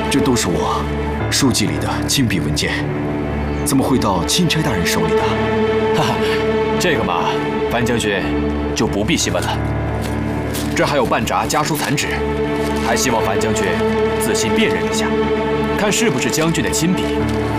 这都是我书记里的亲笔文件，怎么会到钦差大人手里的？ 哈哈，这个嘛，樊将军就不必细问了。这还有半拃家书残纸，还希望樊将军仔细辨认一下，看是不是将军的亲笔。